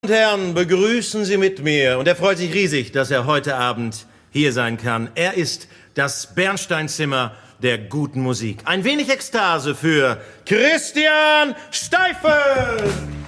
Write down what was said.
Und Herren, begrüßen Sie mit mir. Und er freut sich riesig, dass er heute Abend hier sein kann. Er ist das Bernsteinzimmer der guten Musik. Ein wenig Ekstase für Christian Steifel!